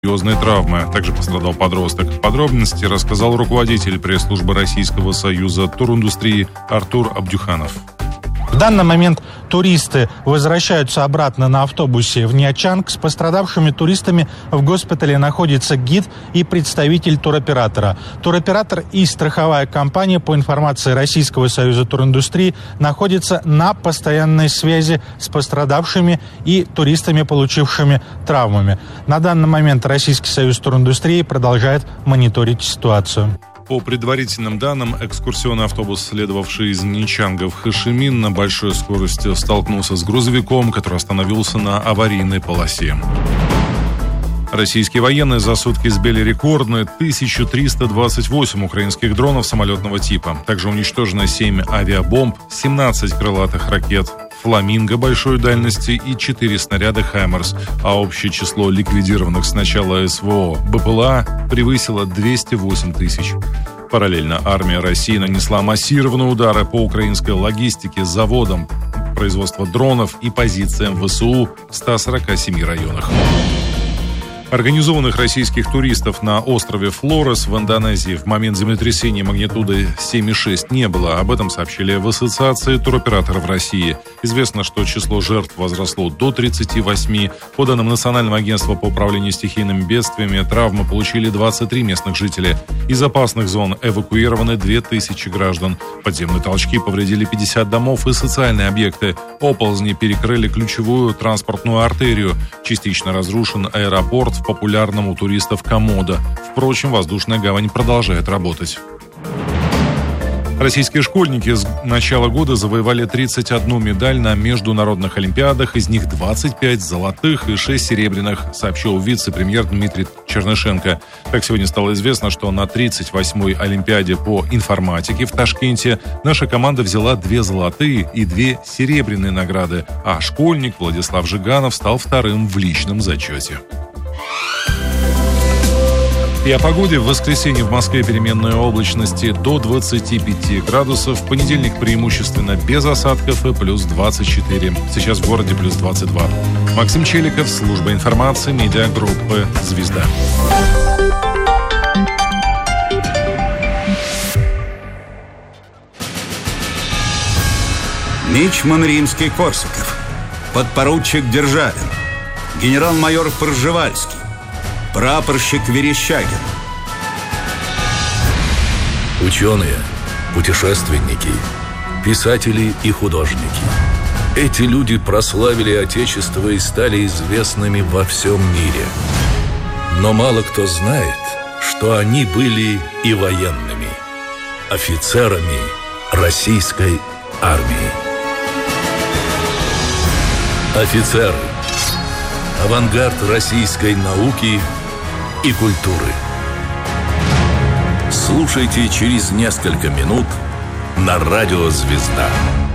серьезные травмы. Также пострадал подросток. Подробности рассказал руководитель пресс-службы Российского союза туриндустрии Артур Абдюханов. В данный момент туристы возвращаются обратно на автобусе в Нячанг. С пострадавшими туристами в госпитале находится гид и представитель туроператора. Туроператор и страховая компания, по информации Российского союза туриндустрии, находятся на постоянной связи с пострадавшими и туристами, получившими травмами. На данный момент Российский союз туриндустрии продолжает мониторить ситуацию. По предварительным данным, экскурсионный автобус, следовавший из Нячанга в Хошимин, на большой скорости столкнулся с грузовиком, который остановился на аварийной полосе. Российские военные за сутки сбили рекордные 1328 украинских дронов самолетного типа. Также уничтожено 7 авиабомб, 17 крылатых ракет «Фламинго» большой дальности и 4 снаряда «Хаймерс», а общее число ликвидированных с начала СВО БПЛА превысило 208 тысяч. Параллельно армия России нанесла массированные удары по украинской логистике, заводам производства дронов и позициям ВСУ в 147 районах. Организованных российских туристов на острове Флорес в Индонезии в момент землетрясения магнитудой 7,6 не было. Об этом сообщили в Ассоциации туроператоров России. Известно, что число жертв возросло до 38. По данным Национального агентства по управлению стихийными бедствиями, травмы получили 23 местных жителя. Из опасных зон эвакуированы 2000 граждан. Подземные толчки повредили 50 домов и социальные объекты. Оползни перекрыли ключевую транспортную артерию. Частично разрушен аэропорт в популярном у туристов Комодо. Впрочем, воздушная гавань продолжает работать. Российские школьники с начала года завоевали 31 медаль на международных олимпиадах, из них 25 золотых и 6 серебряных, сообщил вице-премьер Дмитрий Чернышенко. Так, сегодня стало известно, что на 38-й олимпиаде по информатике в Ташкенте наша команда взяла 2 золотые и 2 серебряные награды, а школьник Владислав Жиганов стал вторым в личном зачете. И о погоде. В воскресенье в Москве переменная облачности до 25 градусов. В понедельник преимущественно без осадков и плюс 24. Сейчас в городе плюс 22. Максим Челиков, служба информации, медиагруппы «Звезда». Мичман Римский-Корсаков, подпоручик Державин, генерал-майор Пржевальский, прапорщик Верещагин. Ученые, путешественники, писатели и художники. Эти люди прославили Отечество и стали известными во всем мире. Но мало кто знает, что они были и военными, офицерами российской армии. Офицеры – авангард российской науки и культуры. Слушайте через несколько минут на радио «Звезда».